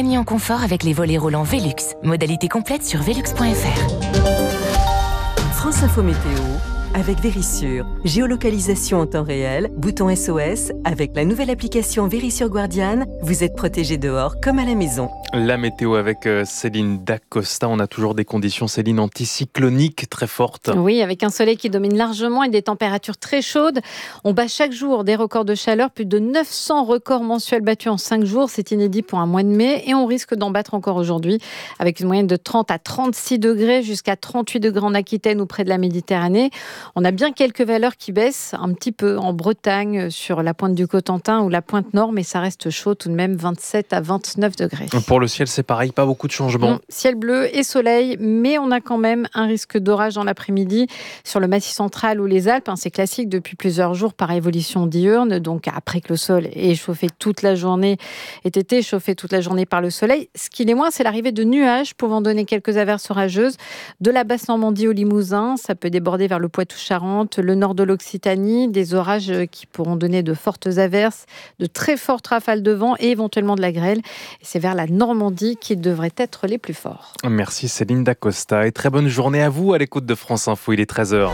économie en confort avec les volets roulants Velux. Modalité complète sur velux.fr. France Info Météo avec Vérissure. Géolocalisation en temps réel, bouton SOS. Avec la nouvelle application Vérissure Guardian, vous êtes protégé dehors comme à la maison. La météo avec Céline Dacosta. On a toujours des conditions, Céline, anticycloniques très fortes. Oui, avec un soleil qui domine largement et des températures très chaudes. On bat chaque jour des records de chaleur. Plus de 900 records mensuels battus en 5 jours. C'est inédit pour un mois de mai. Et on risque d'en battre encore aujourd'hui avec une moyenne de 30 à 36 degrés jusqu'à 38 degrés en Aquitaine ou près de la Méditerranée. On a bien quelques valeurs qui baissent un petit peu en Bretagne, sur la pointe du Cotentin ou la pointe nord, mais ça reste chaud tout de même, 27 à 29 degrés. Pour le ciel, c'est pareil, pas beaucoup de changements. Ciel bleu et soleil, mais on a quand même un risque d'orage dans l'après-midi sur le Massif central ou les Alpes. C'est classique depuis plusieurs jours par évolution diurne. Donc après que le sol ait chauffé toute la journée, ait été chauffé toute la journée par le soleil. Ce qui l'est moins, c'est l'arrivée de nuages pouvant donner quelques averses orageuses de la basse Normandie au Limousin. Ça peut déborder vers le Poitou-Charentes, le nord de l'Occitanie, des orages qui pourront donner de fortes averses, de très fortes rafales de vent et éventuellement de la grêle. Et c'est vers la Normandie qui devraient être les plus forts. Merci Céline Dacosta et très bonne journée à vous à l'écoute de France Info. Il est 13h.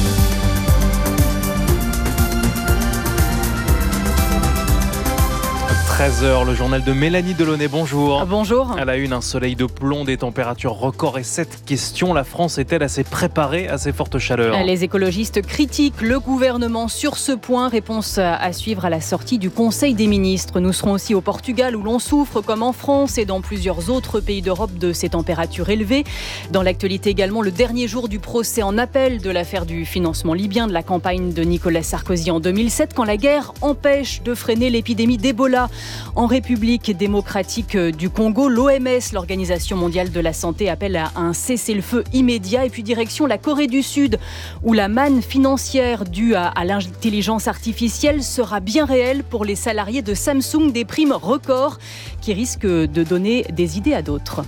13h, le journal de Mélanie Delaunay. Bonjour. Bonjour. À la une, un soleil de plomb, des températures records et cette question, la France est-elle assez préparée à ces fortes chaleurs ? Les écologistes critiquent le gouvernement sur ce point. Réponse à suivre à la sortie du Conseil des ministres. Nous serons aussi au Portugal où l'on souffre, comme en France et dans plusieurs autres pays d'Europe, de ces températures élevées. Dans l'actualité également, le dernier jour du procès en appel de l'affaire du financement libyen de la campagne de Nicolas Sarkozy en 2007, quand la guerre empêche de freiner l'épidémie d'Ebola. En République démocratique du Congo, l'OMS, l'Organisation mondiale de la santé, appelle à un cessez-le-feu immédiat. Et puis direction la Corée du Sud, où la manne financière due à l'intelligence artificielle sera bien réelle pour les salariés de Samsung, des primes records qui risquent de donner des idées à d'autres.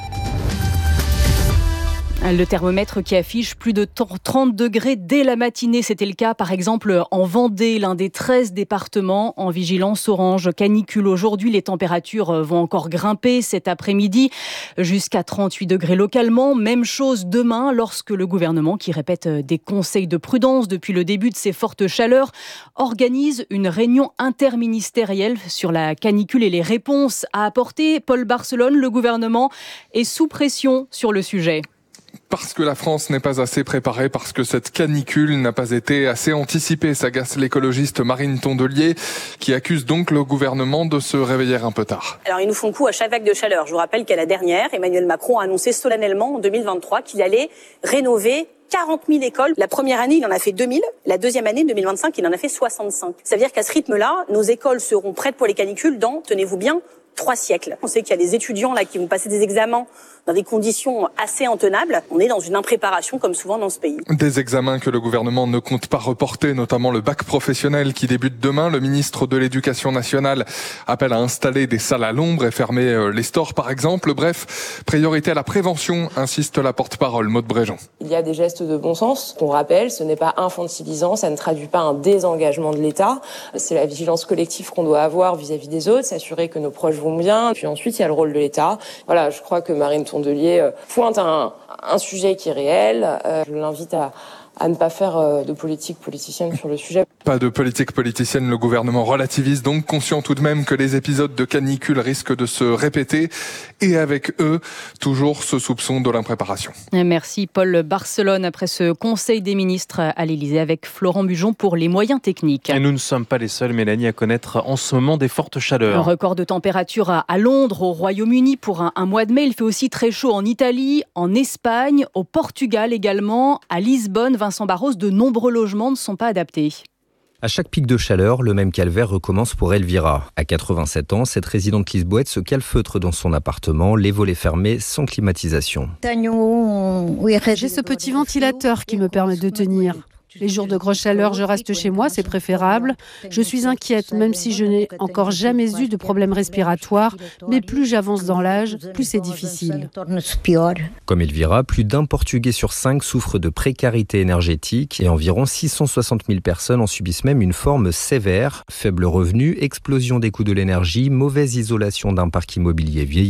Le thermomètre qui affiche plus de 30 degrés dès la matinée. C'était le cas, par exemple, en Vendée, l'un des 13 départements en vigilance orange canicule. Aujourd'hui, les températures vont encore grimper cet après-midi jusqu'à 38 degrés localement. Même chose demain, lorsque le gouvernement, qui répète des conseils de prudence depuis le début de ces fortes chaleurs, organise une réunion interministérielle sur la canicule et les réponses à apporter. Paul Barcelone, le gouvernement est sous pression sur le sujet. Parce que la France n'est pas assez préparée, parce que cette canicule n'a pas été assez anticipée, s'agace l'écologiste Marine Tondelier, qui accuse donc le gouvernement de se réveiller un peu tard. Alors ils nous font coup à chaque vague de chaleur. Je vous rappelle qu'à la dernière, Emmanuel Macron a annoncé solennellement en 2023 qu'il allait rénover 40 000 écoles. La première année, il en a fait 2000. La deuxième année, 2025, il en a fait 65. Ça veut dire qu'à ce rythme-là, nos écoles seront prêtes pour les canicules dans, tenez-vous bien, 3 siècles. On sait qu'il y a des étudiants là qui vont passer des examens dans des conditions assez intenables. On est dans une impréparation comme souvent dans ce pays. Des examens que le gouvernement ne compte pas reporter, notamment le bac professionnel qui débute demain. Le ministre de l'Éducation nationale appelle à installer des salles à l'ombre et fermer les stores par exemple. Bref, priorité à la prévention, insiste la porte-parole Maude Bréjean. Il y a des gestes de bon sens qu'on rappelle, ce n'est pas infantilisant, ça ne traduit pas un désengagement de l'État. C'est la vigilance collective qu'on doit avoir vis-à-vis des autres, s'assurer que nos proches vont bien. Puis ensuite, il y a le rôle de l'État. Voilà, je crois que Marine Tondelier pointe un sujet qui est réel. Je l'invite à ne pas faire de politique politicienne sur le sujet. Pas de politique politicienne, le gouvernement relativise donc, conscient tout de même que les épisodes de canicule risquent de se répéter et avec eux, toujours ce soupçon de l'impréparation. Merci Paul Barcelone. Après ce Conseil des ministres à l'Élysée avec Florent Bujon pour les moyens techniques. Et nous ne sommes pas les seuls, Mélanie, à connaître en ce moment des fortes chaleurs. Un record de température à Londres, au Royaume-Uni pour un mois de mai. Il fait aussi très chaud en Italie, en Espagne, au Portugal également, à Lisbonne. Vincent Barros, de nombreux logements ne sont pas adaptés. À chaque pic de chaleur, le même calvaire recommence pour Elvira. À 87 ans, cette résidente lisboète se calfeutre dans son appartement, les volets fermés, sans climatisation. J'ai ce petit ventilateur qui me permet de tenir. Les jours de grosse chaleur, je reste chez moi, c'est préférable. Je suis inquiète, même si je n'ai encore jamais eu de problème respiratoire, mais plus j'avance dans l'âge, plus c'est difficile. Comme Elvira, plus d'1 Portugais sur 5 souffre de précarité énergétique et environ 660 000 personnes en subissent même une forme sévère. Faible revenu, explosion des coûts de l'énergie, mauvaise isolation d'un parc immobilier vieillissant.